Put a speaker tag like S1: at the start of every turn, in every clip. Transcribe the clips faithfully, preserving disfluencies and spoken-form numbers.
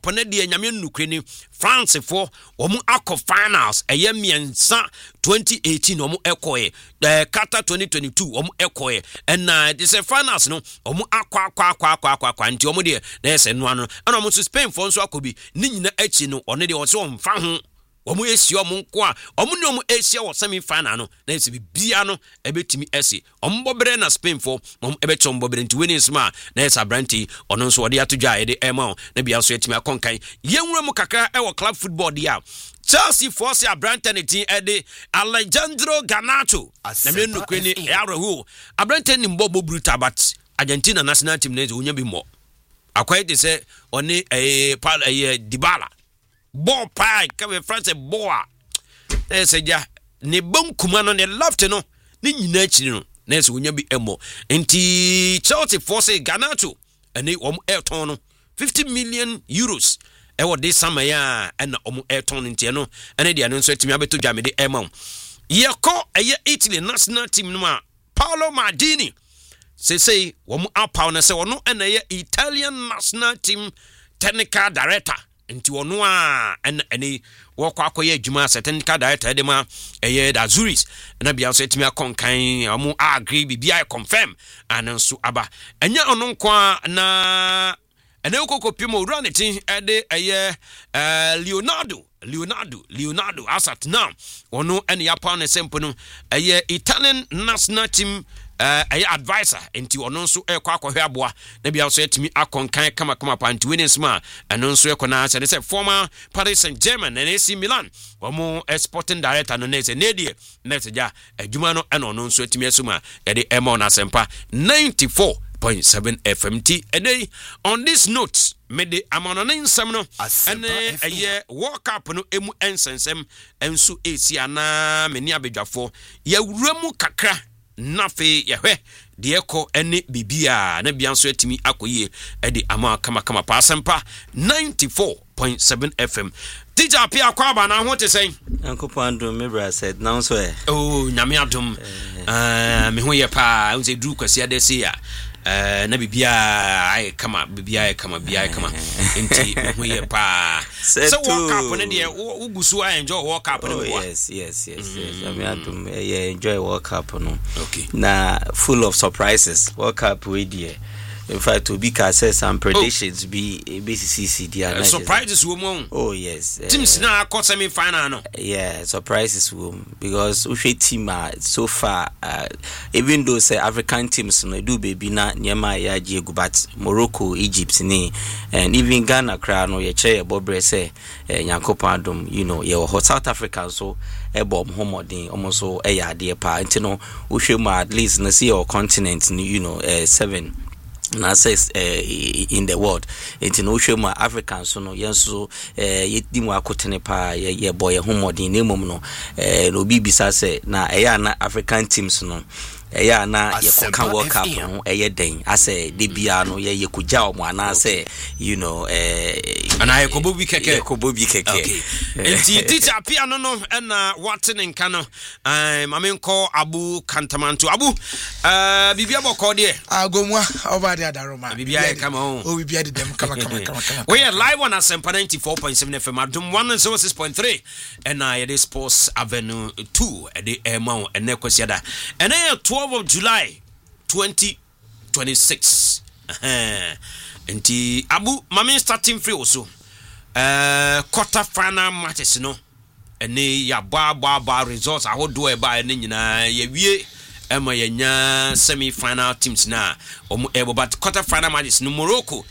S1: Cup ne de nyame nnukre ni France for omu akọ finals eye miensa twenty eighteen omu ekoe eh Qatar twenty twenty-two omu ekoe and uh, this finals no omu akwa akwa akwa akwa akwa nti omu de na ese no ano ana omu Spain for nso akobi ni nyina echi no one de wose omfa ho omu esi omu nko a omu ne omu esi wo semi final no na esi bibia no ebetimi esi omu bobere na Spain for omu ebecho bobere nti winning sma na esa branti ono nso ode atodwa ede ema na bia nso etimi akonkan yenwura mu kakra e wo club football dia Chelsea force Abrantanity ede Alejandro Garnacho na me nukwe ni Arahu Abrantan ni mbo brutal but Argentina national team na onya bi mo akwai de se oni eh pal eh Dybala ball pie come France boa na se ja ne bankuma no ne left no ne nyina akiri no na se onya bi emo enti Chelsea force Garnacho ene om Elton no fifty million euros ewo de sama ya na omu Elton ntie no ene dia no nso atimi abeto dwa me de ema yeko eye Italy national team no ma Paolo Maldini se say womu apaw na se wono ene ye Italian national team technical director nti wono a ene ene wokwa akoye adwuma se technical director de ma eye da Zurich na bia so atimi akonkan omu agree bibia confirm ananso aba enya ono nkwa na ene ukoko pimo raneti ede eye Leonardo Leonardo Leonardo asat now ono ene ya pa na sempo no eye Italian national team uh, eye advisor enti ono nso ekwa akohwe aboa na bia so etimi akonkan kama kama pa anti winning sma eno nso ekona se say former Paris Saint-Germain and A C Milan omo sporting director no nese nedie nese ja adwuma no eno no nso etimi asuma ede emo na sempa ninety-four point seven F M T and they, on this note me de amanone nsam no ene eye World Cup no emu ensensem enso esia na meni abedwafo ya wuramu kakra nafe yehwe de eko ene bibia na bia nso atimi akoyie ede ama kama kama pa asempa ninety-four point seven F M Teacher apia kwa ba na ho te sen
S2: Ankopo andum me bra said now so eh
S1: oh nyame adom eh me ho ye pa unse dru kwasi ade se ya eh na bibia ai kama bibia kama bia kama enti me ho ye pa so World Cup ne de ugusu I enjoy World Cup ne
S2: boy yes yes yes yes nyame adum eh enjoy World Cup no
S1: okay
S2: na full of surprises World Cup we there. In fact, to be says some predictions oh. be B C C D.
S1: Uh, surprises woman.
S2: Oh yes.
S1: Teams uh, now got semi final no.
S2: Yeah, surprises woman because we team uh, so far uh, even though say African teams no do baby na nyama ya jiegu but Morocco, Egypt ni and even Ghana crowd no ye che bobre say Nyankopon adom you know ye hot South Africa so e bom homodin almost so e ya de pa ntino we hwe at least na see our continent you know uh, seven na says uh, in the world it's no shame Africans so no yenso eh yedi mu akotene pa ye boy homodin na emom no eh no bibisa say na eya na African teams no eya na ye koka World Cup no eye den ase de bia no ye yekugya omo ana say you know eh
S1: ana ye kobobi keke
S2: kobobi keke
S1: enti teacher pia no no na watene nka no eh mamenko Abu Kantamanto Abu eh bibia boko de
S3: agomwa over there daroma
S1: bibia kama
S3: o bibia de dem kama kama kama
S1: we are live on Asempa ninety-four point seven F M adum one oh six point three and I the Sports Avenue two at the Emma and Nekwasiada and then twelve of July twenty twenty-six uh enti Abu mami starting free also uh quarter final matches no ene ya ba ba ba results ahodo e ba ene nyina ye wie ema yenya semi final teams na omo ebo but quarter final matches no Morocco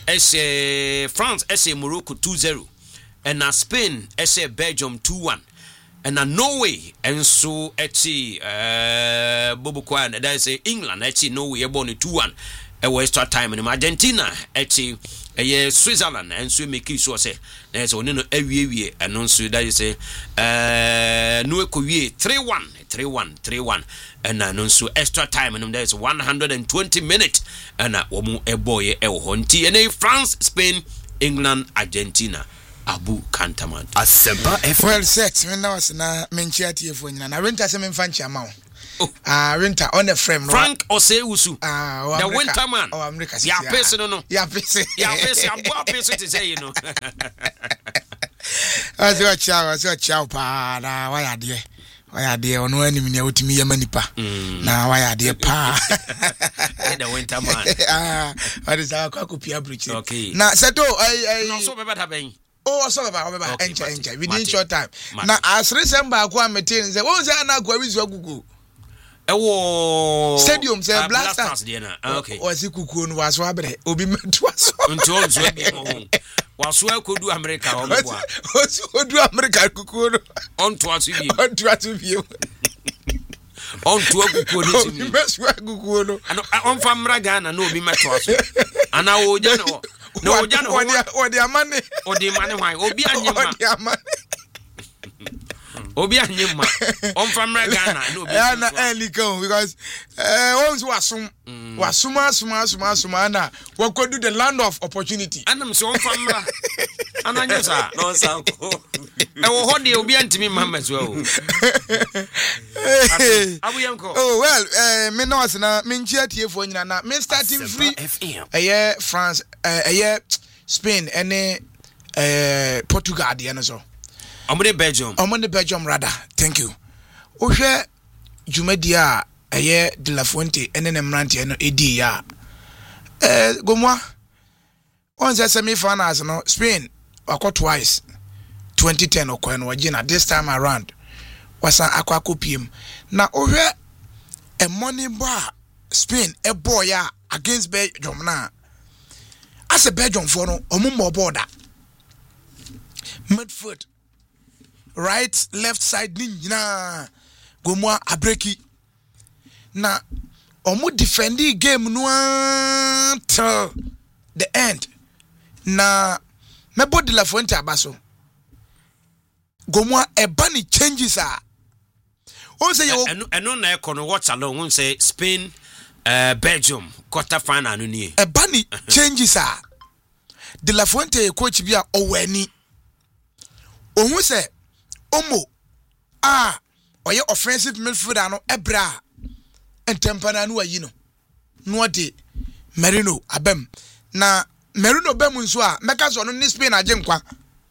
S1: ese France ese Morocco two zero and na Spain ese Belgium two one and na Norway and so echi uh Bobokwa and that is England echi Norway born two one e extra time in Argentina echi eh Switzerland and so make so say na so no awie and so that is uh no ekowie three one three one three one and no so extra time and there is one hundred twenty minutes and wo mu eboye e ho nti and France Spain England Argentina Abu Kantamanto
S3: Asempa F L set me na was na menchi atiefo nyina na renta se me mfa nchi ama wo Ah, winter on the frame.
S1: Frank Osewusu.
S3: Ah,
S1: the winter man.
S3: Oh, America.
S1: Yeah, person no no.
S3: Yeah, person.
S1: Yeah, person. I'm going person to say you know.
S3: I see a chow, I see a chow pa. Na why are they? Why are they on one minute with me manipa? Na why are they pa?
S1: The winter man.
S3: Ah, what is our Kakupia bridge?
S1: Okay.
S3: Now, Sato, I
S1: I so bad having.
S3: Oh, so about about encha encha within short time. Now, as recent back one maintain say, "What's that now? Go is your Google."
S1: Oh,
S3: stadium say Blasters.
S1: Okay.
S3: Was it Kuku no was wabre? Obi metu was.
S1: Until so be mo. Was well could do America or what?
S3: Was do America Kuku
S1: on to us you.
S3: On to us you.
S1: On to Kuku
S3: no. Best work Kuku no.
S1: And on from Ragana no be metu us. And I would know. No, Jan, or
S3: their money,
S1: or the money, why? Obi and money. Obi and Yima, on from Regana, no, and because uh, once was some was suma suma suma sumana, what could do the land of opportunity. And I'm so from and I know, sir, no, sir. I will hold the Obi and to me, mamma as well. Oh, well, uh, me knows na, me chat here for you, me starting free. A year France, a year Spain, and uh, Portugal, the end so. I'm on the Belgium. I'm
S3: on the Belgium, rather. Thank you. Ohe Jumedia, a year de la Fuente, and then Emranti, and Edi, ya. Eh, Gomwa. Once a semi finals, no, Spain, or twice, twenty ten or Coin Wagina, this time around, was an aquacopium. Now, over a money bar, Spain, a boy, ya, against Belgium now. As a Belgium for no, or more border. Midfoot. Right, left side, na Gomwa abreki. Na omu defendi game no till the end. Na mebo de la Fuente abaso. Gomwa e bani changes ah. O say yo
S1: eno na e kono watch along won say Spain uh, Belgium quarter final no nie.
S3: E bani changes ah. De la Fuente coach bia owani. Ohun say Omo ah oye offensive midfielder no ebra entempana no ayi no no de Merino abem na Merino bem nso a meka so no ni Spain agenkwa.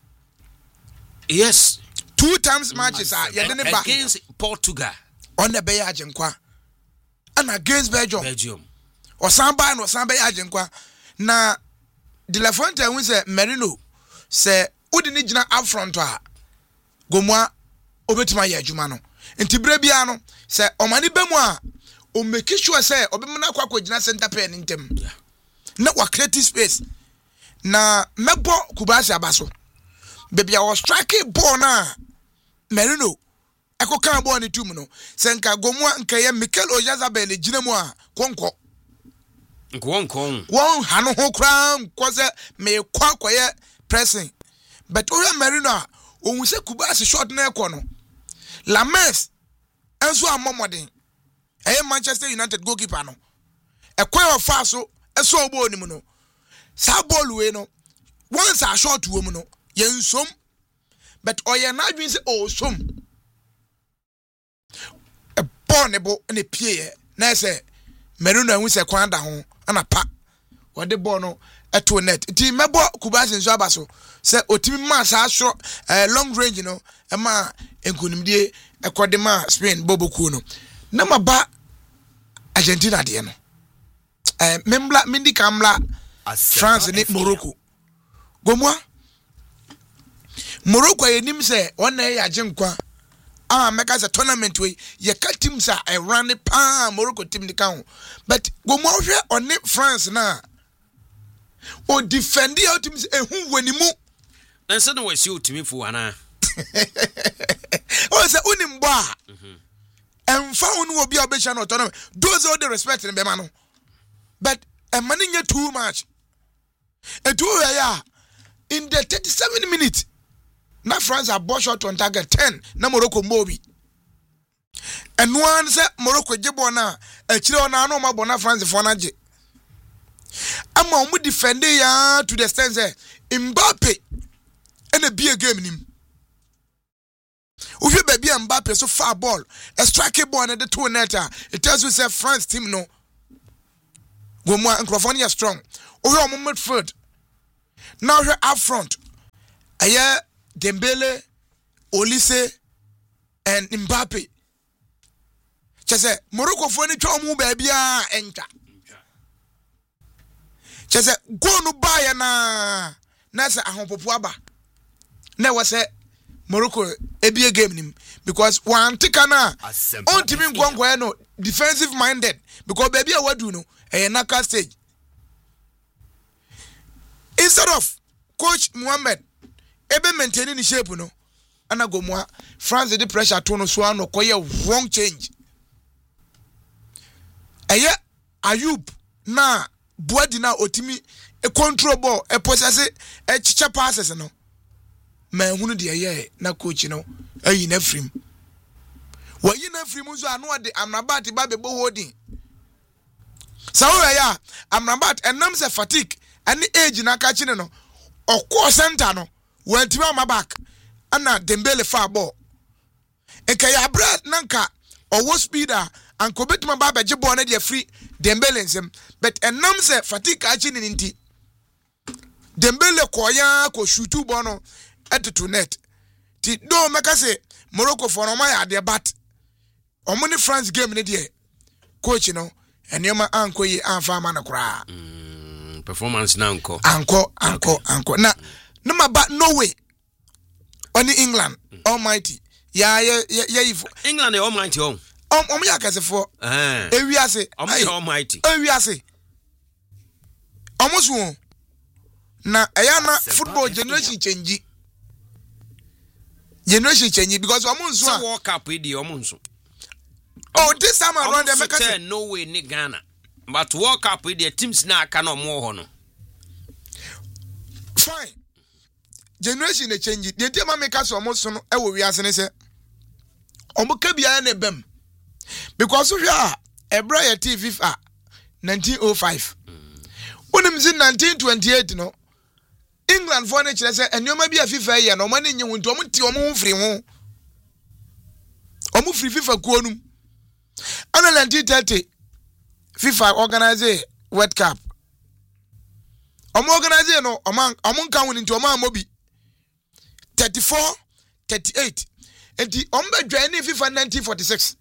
S1: Yes,
S3: two times matches are ye ne ba
S1: against Portugal
S3: on the bay agenkwa and against Belgium
S1: Belgium
S3: or samba no samba agenkwa na De La Fuente won say Merino say udi ni gina up front a Gomwa obetima ya adwuma no enti bra bia no se omani bemu a o make sure say obemna kwa kwa gina center pair ntem na wa create space na mebo Kubasi abaso baby I was striking ball na Merino ekoka ball ni tum no se nka Gomwa nka ye Mikel Oyarzabal gina mu a konko
S1: nkonko
S3: won hano ho kra nko se me kwa kwa ye pressing but o Merino Onwu se Kubasi short na ekono Lames enso amomodin eye Manchester United goalkeeper no ekwa ofa so eso obo onimu no sa ball we no once a short wo mu no yensom but oye na adwin se o som e ball ne bo na pie na se Merino enwu se kwanda ho ana pa wode ball no eto net ti mebo Kubasi nso abaso se otimi ma sa so eh, long range you know e ma enkunimdie ekode ma Spain boboku no na maba Argentina de no eh membla mindi kamla France ni Morocco Gomwa Morocco yenim se wona ya agenkwa ah meka se tournament we ye ka team sa e run pa Morocco team ni kan but Gomwa hwe on France na o defend your team ehun wanimu
S1: and so no was you to me for ana
S3: o say unim ba emfa unu obi obesha no tournament those all the respect in be ma no but e mani nya too much e do ya in the thirty-seven minutes na France are ball shot on target ten na Morocco mobi and one say Morocco jebo na e kire ona no ma bona France for na je ama omu defend ya to the extent say Mbappe ene be a game nim uhwe ba bia Kylian Mbappe so far ball a striking ball and the two netter it tells you say France team no go more microphone strong oh your midfield now here up front aye Dembele Olise and Mbappe just say Morocco for any chomu baby ah enter just say go no buy na na say ahompopo aba na was say Morocco ebie game nim because one tika na on timi ngwangwa no defensive minded because baby a wadu no e naka stage instead of coach Mohamed ebe maintaining the shape no ana go mo France the pressure to no so ano koye wrong change eye Ayub na Boadi na otimi e control ball e possess e chicha passes no man hunu de ye na coach no ayi na frim wa yi na frim so anu de Amrabat ba be bo holding sawo ya Amrabat enam se fatigue ani age na ka chine no okọ center no wantimi ama back ana Dembele fa ball e ka ya bra nanka owo speeder and kobetuma ba be je ball na de free Dembele nsem but enam se fatigue ka chine nti Dembele koya ko shootu ball no at to net ti do meka say Morocco for no my ade bat omuni France game ne de coach no enema anko yi anfa ma na kura
S1: mm performance na anko
S3: anko anko anko na no ma ba no way only England mm. almighty ya ya ya
S1: England is almighty on
S3: om om ya kase for
S1: eh
S3: ewiase
S1: om almighty
S3: ewiase omusu na eya na football generation change generation change because omunsu
S1: a World Cup e di omunsu
S3: oh this time around the make
S1: say no way ni Ghana but World Cup e di teams na aka no mo ho no
S3: fine generation dey change the team make us omunsu no e wo wiase ne say omuka bia na bem because we are e bra ya T V FIFA nineteen oh five unim zin nineteen twenty-eight no England for ne kire say enoma bia FIFA ye no mani nyi wonto omo ti omo free ho omo free FIFA kuonum ana nineteen thirty FIFA organize World Cup omo organize no omo omo nkan woni nti omo amobi thirty-four thirty-eight enti omo badwa ni FIFA nineteen forty-six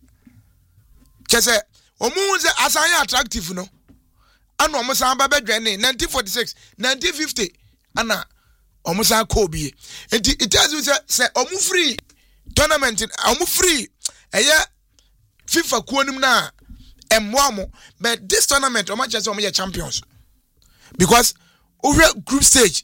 S3: kese omo ze asanya attractive no ana omo san ba badwa ni nineteen forty-six nineteen fifty ana omo san ko bi enti it tells you say say omo free tournament omo free eye FIFA kuonum na emwamo but this tournament omo chese omo ye champions because over group stage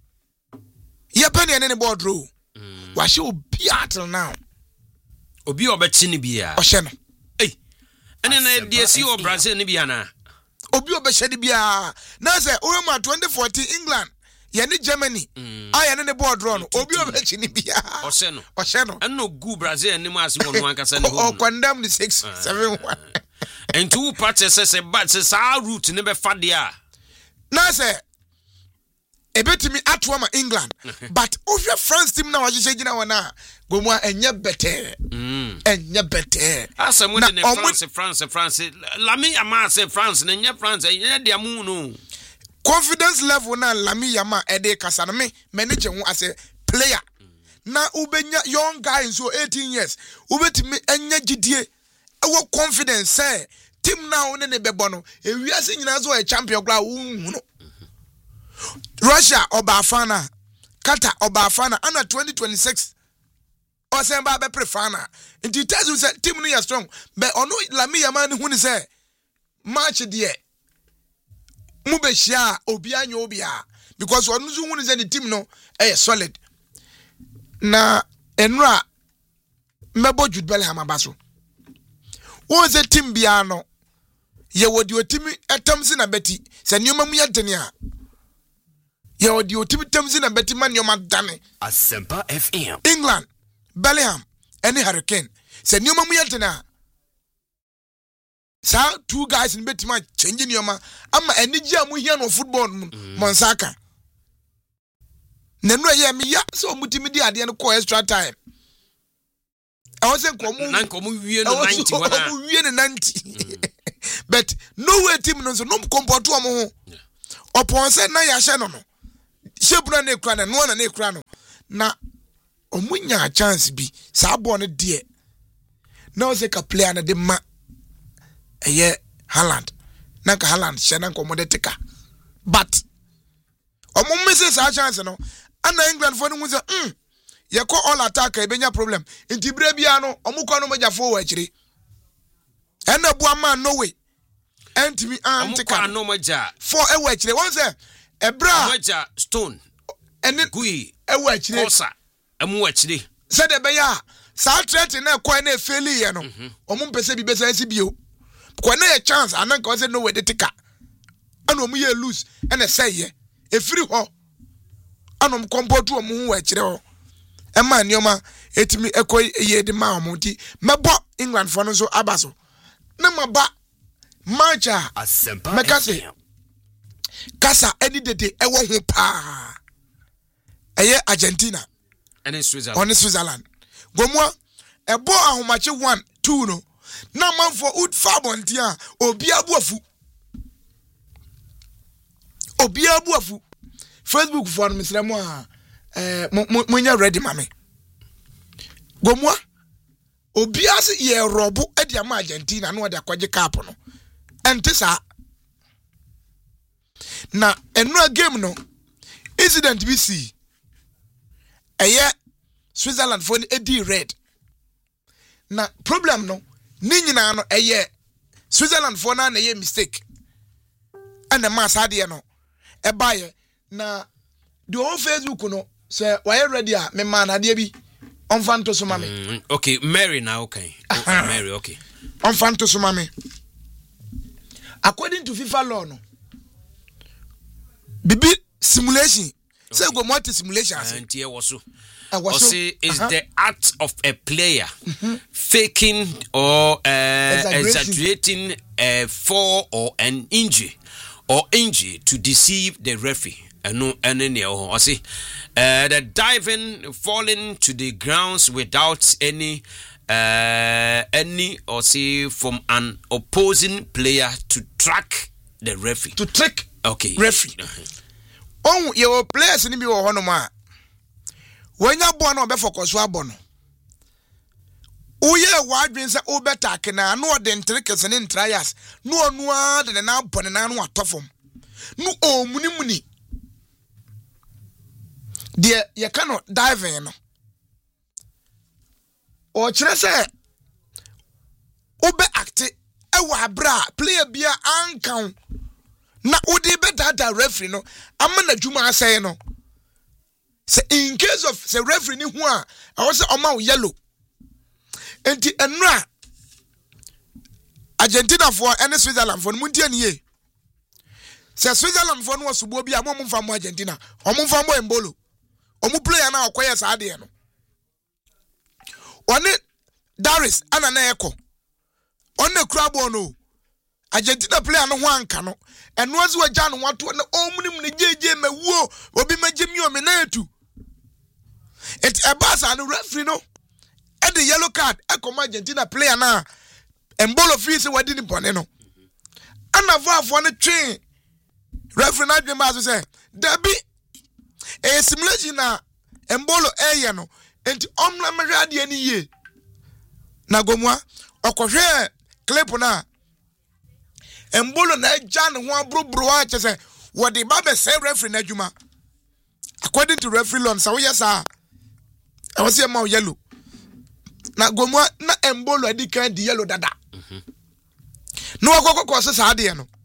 S3: ye penny any board row wa she obi atil now
S1: obi obechi ni bia
S3: o she no
S1: eh ene na de si o Brazil ni bia na
S3: obi obechi ni bia na say o ma twenty fourteen England ye ni Germany I ene ne board run obi obechi ni bia
S1: o she no
S3: o she no
S1: eno gu Brazil ni ma si wonu anka se ni
S3: o condemn the six seven one
S1: and two parties say but say sa route ne be fa dia
S3: na say ebetimi atwama England but ohwe France team na wajije gina wana gomwa enye better mm enye better
S1: asem we ne France France France Lami Yama say France ne nye France enye dia mu no
S3: confidence level na Lami Yama e de kasa na me manage ho as a player na ubenya young guy so eighteen years ubetimi enye gidie ewo confidence say team na one ne bebo no ewiase nyina so e champion gla wo hu no Russia Obafana, Qatar Obafana, under twenty twenty-six. Or send by prefana. And it tells you that team is strong. But on Lami Yaman who say March dear Mubesha Obiano Obia. Because one who is any team no eh solid. Na Enra Mebo Jude Bellingham Abaso. What's a team biano? Ye would you team at Thompson and Betty, San Yuma Muyatania. Yo di otimi temzi na beti man yo madane
S1: Asempa F M
S3: England Bellingham any Hurricane se nyoma mu yentena sa two guys in beti man changing nyoma ama eniji amu hia no football Monsaka nenu ye me ya so mutimi di ade no call extra time I was saying komu
S1: na komu wie no ninety wana
S3: komu wie no ninety but no way team no so no comporto am ho upon say na ya hye no no shebuna na ekura na no na na ekura no na omunya chance bi sa ball no de na o say ka player na de ma eye Haaland na ka Haaland hye na komo de tika but omo miss sa chance no ana England for no say mm ye ko all attack e benya problem nti bra bia no omo kwa no magafo wa akire ena bua man no way entimi antika
S1: omo no maja
S3: for e wa akire won say e bra
S1: maja Stone
S3: ene
S1: gui
S3: e wa akire
S1: kosa emu wa akire
S3: said de beya sa threat na kwa na faili ye no omo mpese bi besa si bio kwa na ye chance anan ka say no way de tika ana omo ye lose ena say ye e free ho ana omo comportu omo hu wa akire ho Emma Nioma, etimi eko ye de ma omuti. Mebo England for no so abaso. Na maba matcha. Mekase. Kasa any dede ewo ho pa. Eye Argentina.
S1: And Switzerland.
S3: On Switzerland. Gomwa ebo ahomache one two no. Na man for ud fabontia obi abuafu. Obi abuafu. Facebook for Mister Mo eh munya ready mame gomwa obiase ye robo e dia ma Argentina no de akwaje cap no ente sa na enu game no incident bi si eye Switzerland for edi red na problem no ni nyina no eye Switzerland for na na ye mistake and ma sade no e baye na the whole Facebook no say why ready ah me man ade bi on fanto so mame
S1: mm, okay Mary now okay okay Mary okay
S3: on fanto so mame according to FIFA law no bibi simulation say go multi simulation
S1: and here was so
S3: also
S1: is uh-huh. the act of a player mm-hmm. faking or uh, exaggerating a fall or an injury or injury to deceive the referee. No, any or see, uh, the diving, falling to the grounds without any, uh, any or see from an opposing player to track the referee.
S3: To trick,
S1: okay,
S3: referee. Oh, your players in the Honoma. When you're born on before Coswabono. Oh, yeah, wide wins are over takena, no, then trickers and in trials, no, no, than an album and an what tough. No, oh, muni muni. Dear, you cannot dive in. Or Chese Obe acte Ewa bra play a beer uncount. Na udi better that referee no. Amana Juma say no. Say in case of the referee ni one, I was a man yellow. And the enra Argentina for any Switzerland for Muntian ye. Say Switzerland for no suburbia among from Argentina. Among from Mbolo. Omu player na okoye sa ade no one Darius ana na eko one krabo no Argentina player no ho anka no eno azu agya no wato na omunim ne jeje mawuo obi magye mi o me na etu it ebasa no referee no e the yellow card e come Argentina player na embolo free se wadi ni bone no ana voafo ne twen referee na dwe ma so say dabi e simulation na embolo eye no enti omna mehwade ani ye na gomwa okohwe clip na embolo na agya ne ho abrobro a chese wodi ba be say referee na adwuma according to referee law so yes ah e was say ma yellow na gomwa na embolo adi kan di yellow dada mhm no akokoko so sa ade no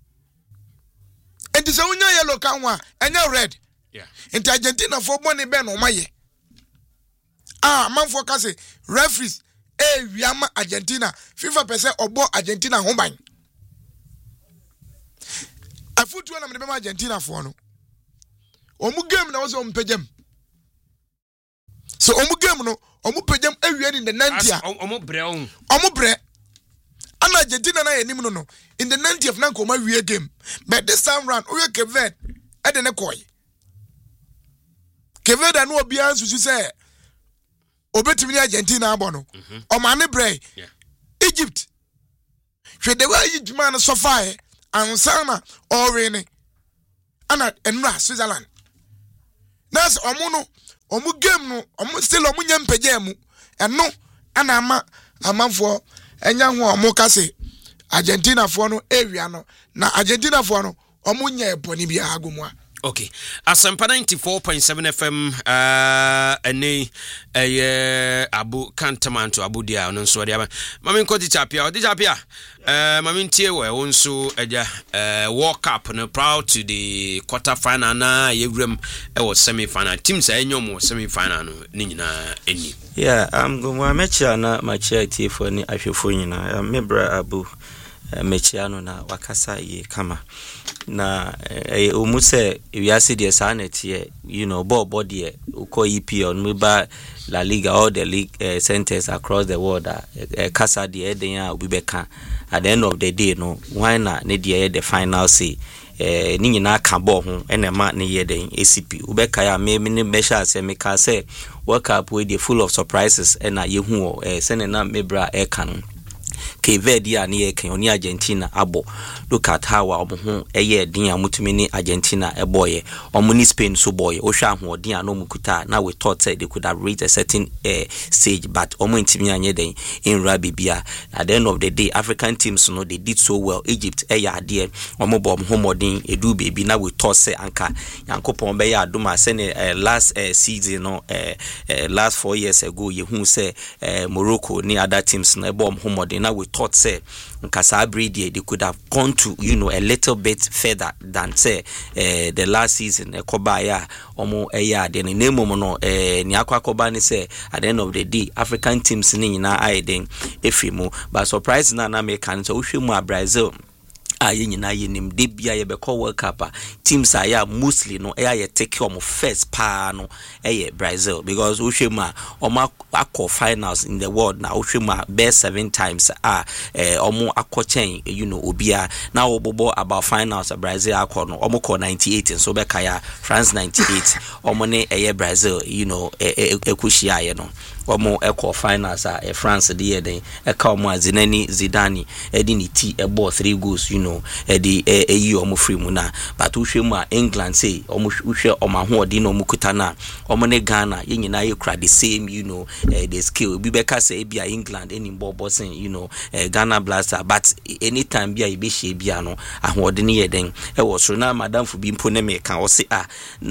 S3: enti se unya yellow kan wa enya red. Yeah. In Argentina for money ben o maye. Ah, man for kase referees eh wiama Argentina FIFA percent obo Argentina ho ban. Afutu na me be Argentina for no. Omu game na was on pejam. So omu game no, omu pejam ewie in the ninetieth.
S1: Omu bre on.
S3: Omu bre. Ana Argentina na yenim no no. In the ninetieth na ko ma wie game. But this time round, oye Kevin e de ne koy. Kevin da no obi ansu say obetimi Argentina abo no o ma ne bre Egypt hwe de wa yiduma no so fae ansa na o we ne ana enura Switzerland nas omo no omo game no omo still omo nya mpagya mu eno ana ama amanfo enya ho omo kase Argentina fo no area no na Argentina fo no omo nya eboni bia agomwa.
S1: Okay, Asampa ninety-four point seven F M uh ene eh Abu Kantamanto Abu dia no so dia mami nko tichapia tichapia eh mami ntie we wonso eja eh World Cup no proud to the quarter final na yewrem e was semi final teams enyom semi final no ni nyina eni.
S2: Yeah, I'm going to match na match tie for ni ahwefo nyina mebra Abu mechiano na wakasa ye kama na eh omuse wiase de sanete you know ball body e uko E P L no ba La Liga all the league uh, centers across the world uh, uh, kasa de eden a obi beka at the end of the day no why na ne de the final say eh ni nyina ka ball ho enema ne ye den A C P ubeka ya me me measure say me ka say World Cup we dey full of surprises and na yehu eh sene na mebra e kan Kevedi ani e kan oni Argentina abo look at how omo ho eye din amutumi ni Argentina e boye omo ni Spain so boye o hwa ho din ano mukuta na we thought say they could have reached a certain uh, stage but omo ntimi anye den in rabibia at the end of the day African teams no they did so well. Egypt e ya ade omo bo omo modin edu baby na we thought say anka yankopon be ya adoma say uh, last uh, season no uh, uh, last four years ago ye hu say uh, Morocco ni other teams na e bo omo modin na we thought say nkasa breed they could have gone to you know a little bit further than say uh, the last season e koba ya omo eya de ne name no eh ni akwa koba ni say at the end of the day African teams ni nyina aiden efimu but surprise na na make kan so hwemu a Brazil aye nyina ye nim de bia ye be call World Cup teams aya mostly no e aye take omo first pa no eh Brazil because uhwema omo akọ finals in the world na uhwema best seven times ah eh omo akọ you know obia na obobo about finals Brazil akọ no omo call ninety-eight so be kaya France ninety-eight omo ne eh Brazil you know ekushia ye no omo ekọ finals ah e France de ye den e ka omo azinani Zidane e di ni ti e ball three goals you know e di e yi omo free mu na but uhwemu a England say omo uhwe omo ho odi na omo kuta na omo ne Ghana ye nyina ye kra the same you know uh, the skill bi be ka say bia England any ball bossing you know uh, Ghana Blaster but anytime bia e be hye bia no ahode ne ye den e wo so na madam fu bi mpo ne me ka o say ah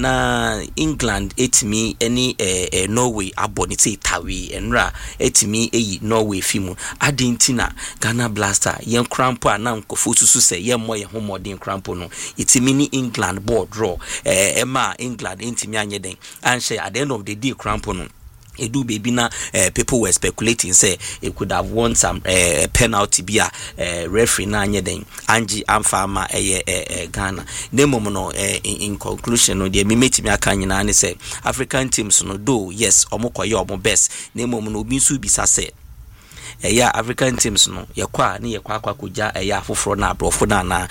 S2: na England etimi any uh, uh, Norway abonite tawe enra etimi eyi Norway fimu adentina Ghana Blaster yen crampo ana nkofu susu say yen mo ye ho modern crampo no etimi ni England ball draw eh ema England etimi anye den and share at the end of the day crampo no edu baby na uh, people were speculating say it could have won some uh, penalty bia uh, referee na anye den Angie Amfama eh uh, uh, Ghana nemo no uh, in, in conclusion no de me metimi aka nyina ne say African teams no do yes omo koye omo best nemo no obi nso bisa say eya African teams no yakwa ne yakwa akwa koja eya afoforo na abrofo na na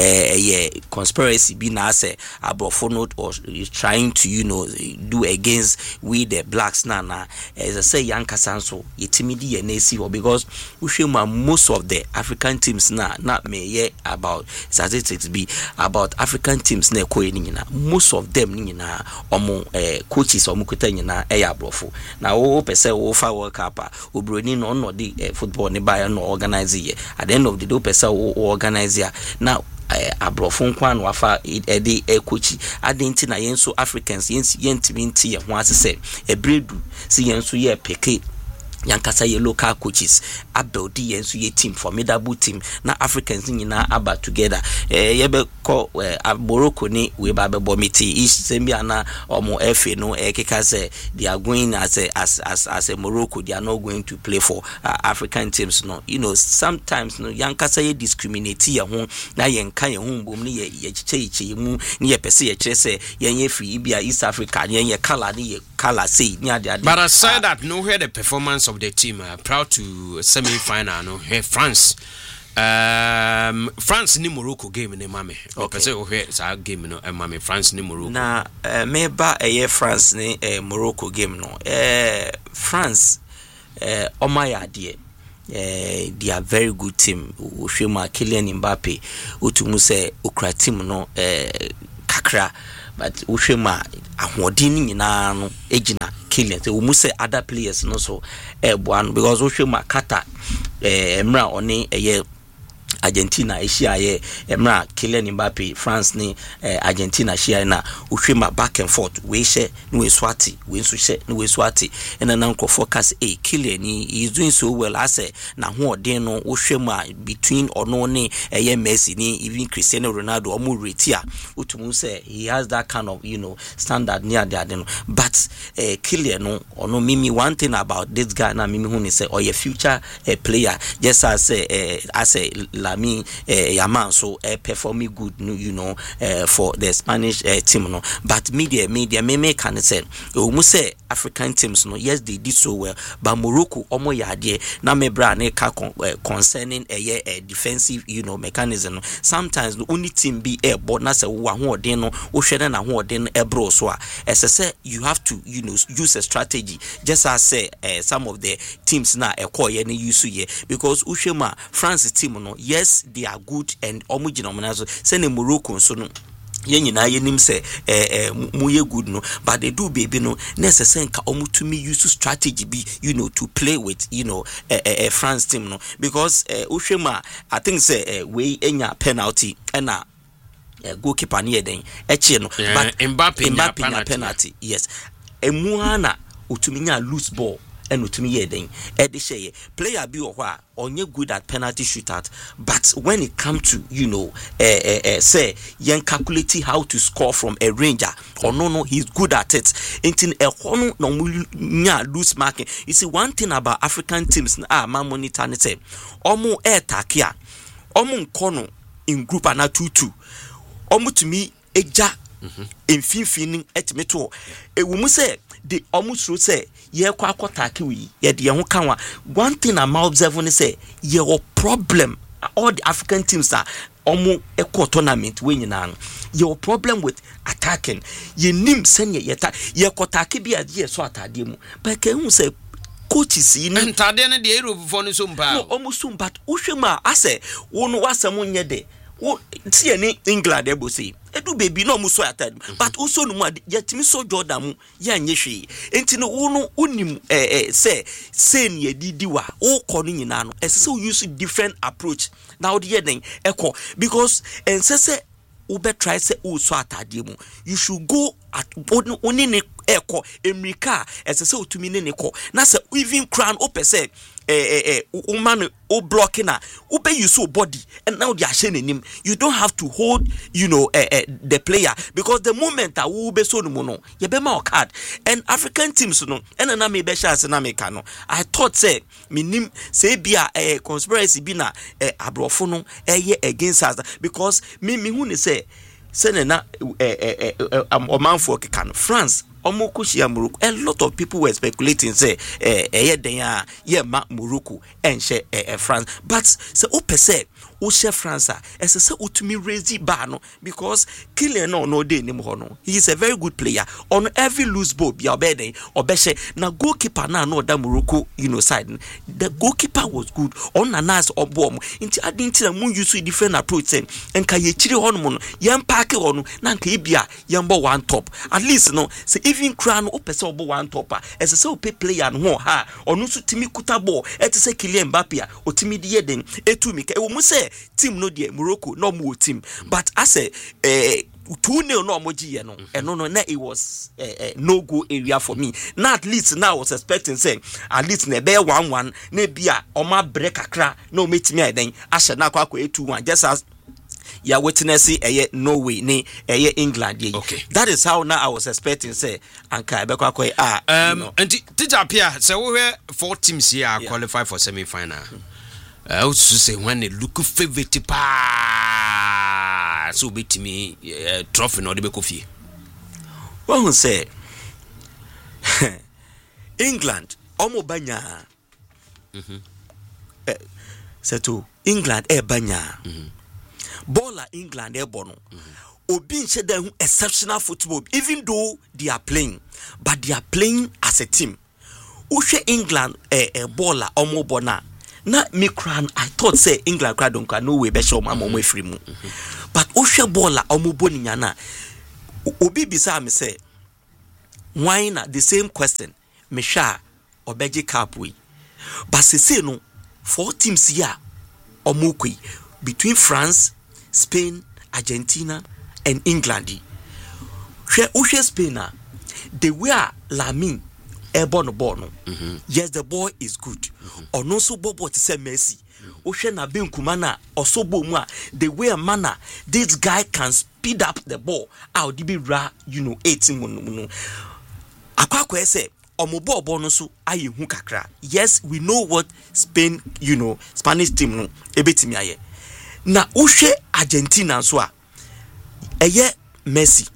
S2: eh conspiracy bi na say abrofo no is trying to you know do against we the blacks na na as I say yankasa so itimidi ye na si because uhwemu most of the African teams na na me ye about statistics be about African teams na ekoye ni nyina most of them ni nyina omo eh coaches omo kuta nyina eya abrofo na wo pese wo fa World Cup obroni no no di Uh, football ne buy no organize ye at the end of the day person who organize ya now uh, abrofo kwa no afa e de e coach adenti na yenso Africans yentimi nti ye ho asese e bredu si yenso ye peke yankasa ye local coaches abuild yenso ye team formidable team na Africans nyina aba together eh ye be ko Morocco ni we ba be bomiti is sembia na omo efe no e keka say they are going as a as as as a Morocco they are not going to play for uh, African teams no you know sometimes no yankasa ye discriminate ye ho na ye nka ye ho bom ni ye ye chiche mu ni ye pese ye kire say ye ye free bia East Africa ye ye color ni ye color say ni ade ade
S1: but aside that no where the performance of the team uh, proud to semi-final no hey, France um France ni Morocco game ni mame okay say oh say game no mame France ni Morocco
S2: na uh, meba eh France ni eh, Morocco game no eh France uh, Omaya dear. Uh, they are very good team. Ushima Kylian Mbappe, utumu se ukra team no uh, kakra, but Ushima ahwodini na no ejina Kylian. So umu se other players no so eh buan because Ushima kata eh mra oni eh Argentina Asia ye emra Kylian Mbappe France ni eh, Argentina share na uhwema back and forth we share no we swati we nso share no we swati and na nko focus eh Kylian he is doing so well as na ho odin no uhwema between ono ne eh Messi ni even Cristiano Ronaldo omo rate a utumu say he has that kind of you know standard near the adeno but eh Kylian no ono mimi one thing about this guy na mimi hu ni say or your future eh, player just as eh, as a Lami eh, Yaman so eh, performing good you know eh, for the Spanish eh, team no but media media me me can say we say African teams no yes they did so well but Morocco omo yade na me bra na ka eh, concerning eh, eh, defensive you know mechanism no sometimes the only team be eh but na say wo ho odin no wo hwede na ho odin e bro so a as say you have to you know use a strategy just as say eh, some of the teams na e call ye na use ye because Ushema France team no yes they are good and omugina omunazo say na Morocco so no ye nyina ye nim say eh eh mu ye good no but they do baby no necessary nka omutumi use strategy be you know to play with you know eh, eh, eh, France team no because eh, Ushema I think say eh, we enya penalty and na uh, goalkeeper near den eche no
S1: yeah,
S2: but
S1: Mbappe
S2: Mbappe
S1: penalty.
S2: penalty yes emuana utumi nya loose ball and utumi ye den e de shey player bi o ho a onye good at penalty shootout but when it come to you know eh eh eh say yen calculate how to score from a ranger or no no he's good at it until e ho no no nya loose marking. You see one thing about African teams ah man monitor ne say omo e take a omo nkono in group ana two two omo tumi eja emfinfin etime to e wo mu say the almost through say ye kwa kwatake wi ye de ho kanwa one thing I'm observing say your problem all the African teams are omo equal tournament we nyina your problem with attacking ye nim senya ye ta ye kwatake bia ye so atade mu but can who say coaches yi ni
S1: ntade ne de Europe for no so mba
S2: no almost soon but uhwema ase wo no wasam nye de wo tie ni England ebo say edu baby no mu so atad but also no mu yetimi so Jordan mu ya nye hwe enti no wo no onim eh eh say say ne didi wa wo ko no nyina no ese so use different approach now the den eko because en say say wo be try say wo so atade mu you should go at oni ne eko emrika ese say otumi ne ne ko na say even crown opese eh eh eh man o blocking na o be use body and now they are sharing you don't have to hold you know eh, eh, the player because the moment that we be so no no you be ma card and African teams no and na me be chance na me ka no I thought say minim say bia eh conspiracy bi na eh abrofo no eh against us because me me hu ni say say na eh eh omanfo keka no France Omokushia Morocco. A lot of people were speculating say eh eh den ye ma Morocco and share eh, France but say opese o share France as say utumi raise bar no because Kylian no no dey nim ho no he is a very good player on every loose ball bia obeden obehye na goalkeeper na no da Morocco you know side the goalkeeper was good on na nice obom inti adinti na mun use different approach say enka ye chiri ho no no yem pack ho no na nka ebia yem bo one top at least no say even crown opese obo one top as say ope player no ha onu so timi kuta ball et say Kylian Mbappe a otimi de den etumi ka e wo mu say team no de Morocco no mo team but as a eh two nil no moji ye no and no no na it was uh, uh, no go area for me now at least now I was expecting say at least na be one one na bia o ma break akra na o metimi aden ahye na akwa akwa two one just as ya witness eh Norway ni eh England ye
S1: okay.
S2: That is how now I was expecting say anka be kwa kwa ah
S1: um and teacher appear say we four teams here yeah. qualify for semi final. I would say when they look favorite pa so bit me uh, trophy no de be kofi.
S2: One who say England omo banya. Mhm. Eh say to England e banya. Mhm. Baller England e bono. Obi nche dem exceptional football even though they are playing but they are playing as a team. Ushe England eh eh baller omo bona. Na me cran I thought say England cry don't no way be show mama omo free mu. But ushe baller omo boni nyana. Obi bisa me say why na the same question me sha obeji cap we. But say no four teams here omo kwi between France, Spain, Argentina and England. Ushe Spain na the way Lamine airborne ball no. Mm-hmm. Yes, the boy is good. Mm-hmm. Or no so bobo to say Messi. Ushe na ben kumana or so bomwa the way a manner this guy can speed up the ball. I'll be ra you know eighteen no. Akwa say omobo ball no so aye hu kakra. Yes, we know what Spain, you know, Spanish team no ebetimi aye. Na ushe Argentina so a eye Messi.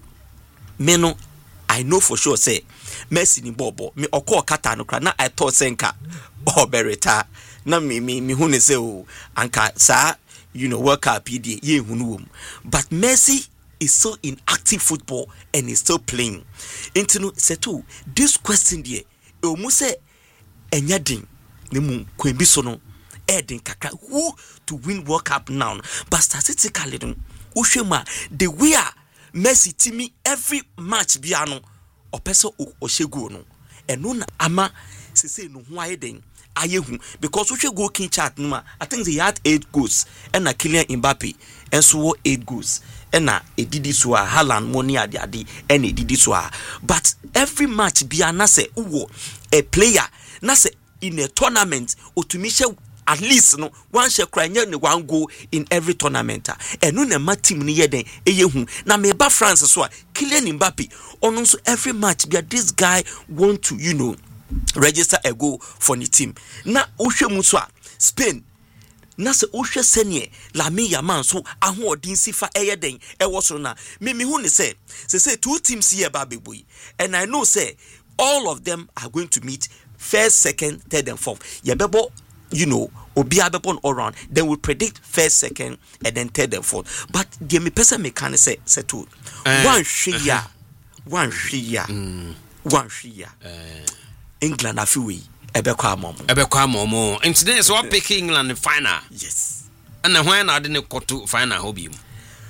S2: Me no I know for sure say Messi ni bobo me okọ kata no kra na I thought senka obereta na me me me hu ne say o anka sa you know World Cup P D ye hu no. But Messi is so in active football and is still playing into no say too this question there e o mu say enya din ne mu kwembi so no edin kakra who to win World Cup now, but statistically no uhwema the way Messi timi every match biano opeso oshegu no eno na ama sese no ho ayeden ayehu because uhwe goal king chart no I think he had eight goals and na Kylian Mbappe enso eight goals and na edidi so a Haaland money ade ade and edidi so a but every match biana say uwo a player na say in a tournament otumisha at least no one share cry ne one go in every tournament and no na ma team ni yeden eyehu na me ba France so a Kylian Mbappe on so every match be this guy want to you know register a goal for the team na ohwemu so a Spain na se ohwe senie Lamine Yamal so ahoodin sifa eyeden ewo so na me me hu ne say say say two teams here ba beboy and I know say all of them are going to meet first, second, third and fourth yebebo you know obia bepon all round then we predict first, second and then third and fourth but the me person me can say say two uh, one shia uh, one shia mm. one shia uh, England afiwe ebekwa mom ebekwa mom incident so pick England final yes
S1: and when na de koto final hobi mu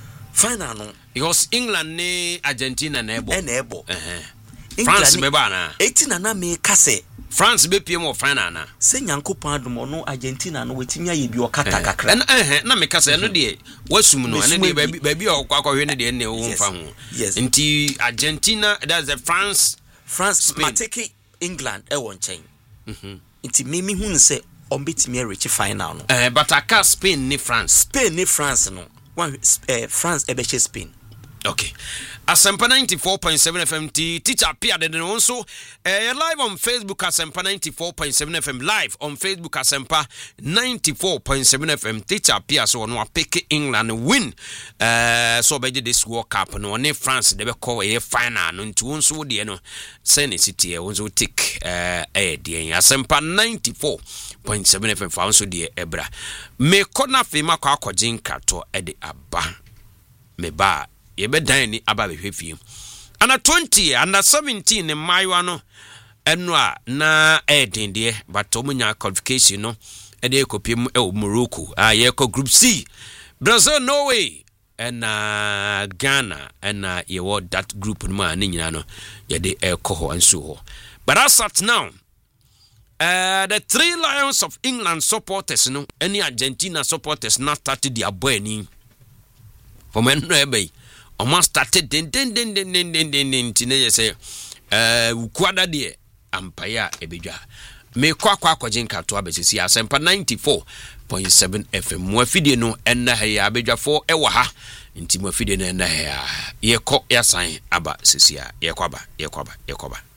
S2: final no
S1: because England ne Argentina na ebo
S2: na ebo
S1: eh France be ba na
S2: eighteen na me kase
S1: France be pie mo final na
S2: se nyankopon adom no Argentina no wetimi aye bi okata kakra
S1: en eh na me kase no de wasum no ene de baby baby okwakwa ne de ne wo mfa ho nti Argentina that's the France
S2: France mateke England e won chen mhm nti mimi hu nse ombetimi reach final no
S1: eh but aka Spain ni France
S2: Spain ni France no one uh, France e be Spain.
S1: Okay. Asempa ninety-four point seven F M T teacher appeared and also uh, live on Facebook Asempa ninety-four point seven F M live on Facebook Asempa ninety-four point seven F M teacher appear so no pick England win uh so be this World Cup no ne France de be call a final no nti won so de no send city e won so take uh eh de Asempa ninety-four point seven F M fa so de ebra me kona fema kwa akogin krato e de aba me ba yebe dan ni aba behwefie ana twenty ana seventeen ne maiwa no eno a na edinde but omunya qualification no e de kopiem e Morocco a ye ko group C Brazil Norway and uh, Ghana and uh, ye what that group no ma nyina no ye de e ko ho anso ho but as at now uh, the three Lions of England supporters no any Argentina supporters not started their boy for men no ebe almost started den den den den den den den den tine say eh ukwada de ampaya ebedwa me kwa kwa kwagin kato abesisi Asempa ninety-four point seven F M mo afide no enna ha ya abedwafo ewa ha nti mo afide no enna ha ye kọ ya san aba sisia ye kwaba ye kwaba ye kwaba